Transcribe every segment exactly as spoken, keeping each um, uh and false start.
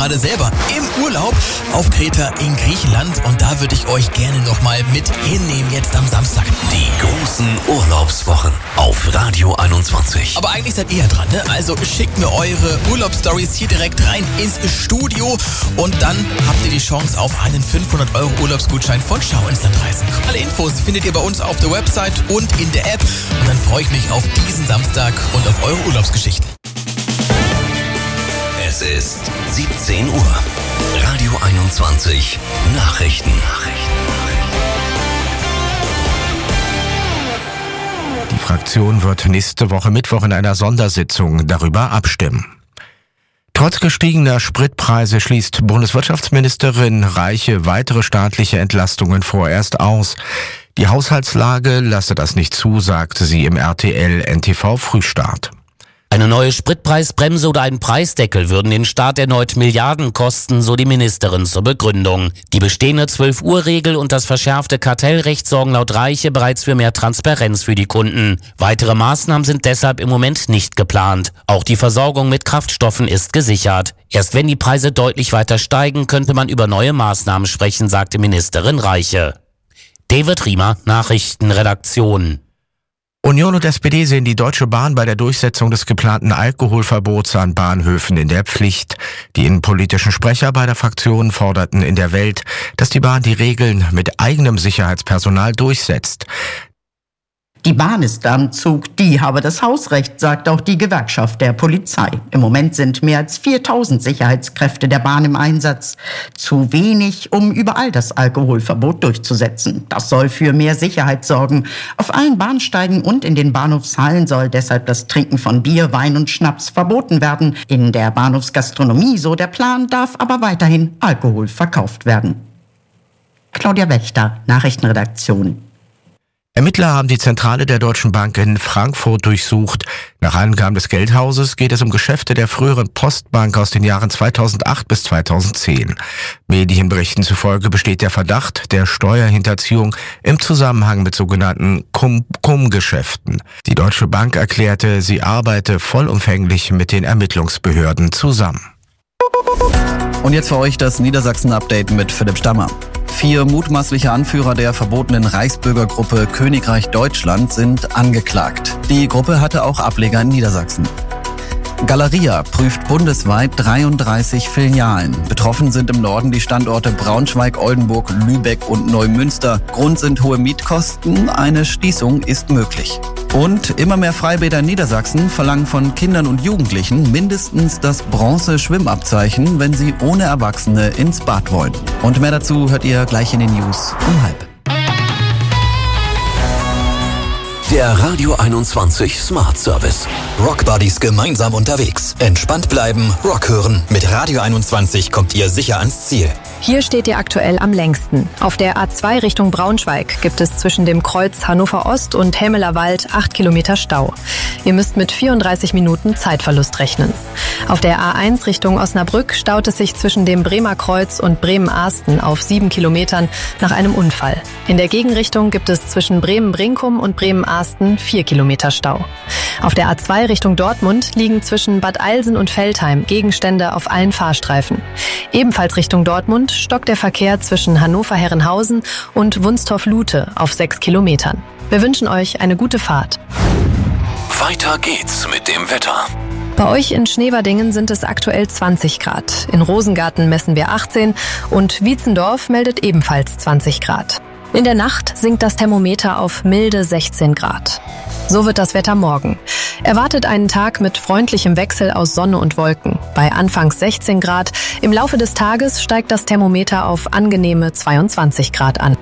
gerade selber im Urlaub auf Kreta in Griechenland und da würde ich euch gerne nochmal mit hinnehmen jetzt am Samstag. Die großen Urlaubswochen auf Radio einundzwanzig. Aber eigentlich seid ihr ja dran, ne? Also schickt mir eure Urlaubsstories hier direkt rein ins Studio und dann habt ihr die Chance auf einen fünfhundert Euro Urlaubsgutschein von Schau ins Land Reisen. Alle Infos findet ihr bei uns auf der Website und in der App und dann freue ich mich auf diesen Samstag und auf eure Urlaubsgeschichten. Es ist siebzehn Uhr. Radio einundzwanzig Nachrichten. Die Fraktion wird nächste Woche Mittwoch in einer Sondersitzung darüber abstimmen. Trotz gestiegener Spritpreise schließt Bundeswirtschaftsministerin Reiche weitere staatliche Entlastungen vorerst aus. Die Haushaltslage lasse das nicht zu, sagte sie im R T L N T V Frühstart. Eine neue Spritpreisbremse oder ein Preisdeckel würden den Staat erneut Milliarden kosten, so die Ministerin zur Begründung. Die bestehende zwölf Uhr Regel und das verschärfte Kartellrecht sorgen laut Reiche bereits für mehr Transparenz für die Kunden. Weitere Maßnahmen sind deshalb im Moment nicht geplant. Auch die Versorgung mit Kraftstoffen ist gesichert. Erst wenn die Preise deutlich weiter steigen, könnte man über neue Maßnahmen sprechen, sagte Ministerin Reiche. David Riemer, Nachrichtenredaktion. Union und S P D sehen die Deutsche Bahn bei der Durchsetzung des geplanten Alkoholverbots an Bahnhöfen in der Pflicht. Die innenpolitischen Sprecher beider Fraktionen forderten in der Welt, dass die Bahn die Regeln mit eigenem Sicherheitspersonal durchsetzt. Die Bahn ist am Zug, die habe das Hausrecht, sagt auch die Gewerkschaft der Polizei. Im Moment sind mehr als viertausend Sicherheitskräfte der Bahn im Einsatz. Zu wenig, um überall das Alkoholverbot durchzusetzen. Das soll für mehr Sicherheit sorgen. Auf allen Bahnsteigen und in den Bahnhofshallen soll deshalb das Trinken von Bier, Wein und Schnaps verboten werden. In der Bahnhofsgastronomie, so der Plan, darf aber weiterhin Alkohol verkauft werden. Claudia Wächter, Nachrichtenredaktion. Ermittler haben die Zentrale der Deutschen Bank in Frankfurt durchsucht. Nach Angaben des Geldhauses geht es um Geschäfte der früheren Postbank aus den Jahren zweitausendacht bis zweitausendzehn. Medienberichten zufolge besteht der Verdacht der Steuerhinterziehung im Zusammenhang mit sogenannten Cum-Cum-Geschäften. Die Deutsche Bank erklärte, sie arbeite vollumfänglich mit den Ermittlungsbehörden zusammen. Und jetzt für euch das Niedersachsen-Update mit Philipp Stammer. Vier mutmaßliche Anführer der verbotenen Reichsbürgergruppe Königreich Deutschland sind angeklagt. Die Gruppe hatte auch Ableger in Niedersachsen. Galeria prüft bundesweit dreiunddreißig Filialen. Betroffen sind im Norden die Standorte Braunschweig, Oldenburg, Lübeck und Neumünster. Grund sind hohe Mietkosten. Eine Schließung ist möglich. Und immer mehr Freibäder in Niedersachsen verlangen von Kindern und Jugendlichen mindestens das Bronze-Schwimmabzeichen, wenn sie ohne Erwachsene ins Bad wollen. Und mehr dazu hört ihr gleich in den News um halb. Der Radio einundzwanzig Smart Service. Rock Buddies gemeinsam unterwegs. Entspannt bleiben, Rock hören. Mit Radio einundzwanzig kommt ihr sicher ans Ziel. Hier steht ihr aktuell am längsten. Auf der A zwei Richtung Braunschweig gibt es zwischen dem Kreuz Hannover Ost und Helmeler Wald acht Kilometer Stau. Ihr müsst mit vierunddreißig Minuten Zeitverlust rechnen. Auf der A eins Richtung Osnabrück staut es sich zwischen dem Bremer Kreuz und Bremen-Ahsten auf sieben Kilometern nach einem Unfall. In der Gegenrichtung gibt es zwischen Bremen-Brinkum und Bremen-Ahsten vier Kilometer Stau. Auf der A zwei Richtung Dortmund liegen zwischen Bad Eilsen und Veltheim Gegenstände auf allen Fahrstreifen. Ebenfalls Richtung Dortmund stockt der Verkehr zwischen Hannover-Herrenhausen und Wunstorf-Lute auf sechs Kilometern. Wir wünschen euch eine gute Fahrt. Weiter geht's mit dem Wetter. Bei euch in Schneverdingen sind es aktuell zwanzig Grad. In Rosengarten messen wir achtzehn und Wietzendorf meldet ebenfalls zwanzig Grad. In der Nacht sinkt das Thermometer auf milde sechzehn Grad. So wird das Wetter morgen. Erwartet einen Tag mit freundlichem Wechsel aus Sonne und Wolken. Bei anfangs sechzehn Grad. Im Laufe des Tages steigt das Thermometer auf angenehme zweiundzwanzig Grad an.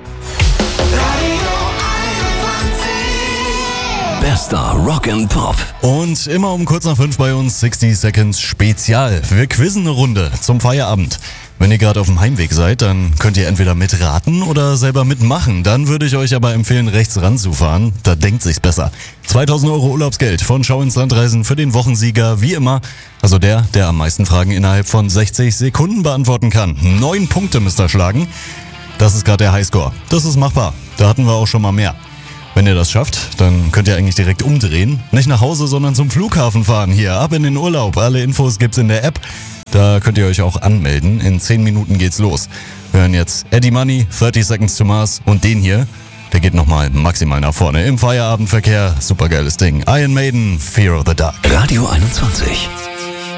Bester Rock and Pop. Und immer um kurz nach fünf bei uns sixty Seconds Spezial. Wir quizzen eine Runde zum Feierabend. Wenn ihr gerade auf dem Heimweg seid, dann könnt ihr entweder mitraten oder selber mitmachen. Dann würde ich euch aber empfehlen, rechts ranzufahren. Da denkt sich's besser. zweitausend Euro Urlaubsgeld von Schau ins Land Reisen für den Wochensieger, wie immer. Also der, der am meisten Fragen innerhalb von sechzig Sekunden beantworten kann. Neun Punkte müsst ihr schlagen. Das ist gerade der Highscore. Das ist machbar. Da hatten wir auch schon mal mehr. Wenn ihr das schafft, dann könnt ihr eigentlich direkt umdrehen. Nicht nach Hause, sondern zum Flughafen fahren. Hier, ab in den Urlaub. Alle Infos gibt's in der App. Da könnt ihr euch auch anmelden. In zehn Minuten geht's los. Wir hören jetzt Eddie Money, thirty Seconds to Mars und den hier, der geht nochmal maximal nach vorne. Im Feierabendverkehr, supergeiles Ding. Iron Maiden, Fear of the Dark. Radio einundzwanzig.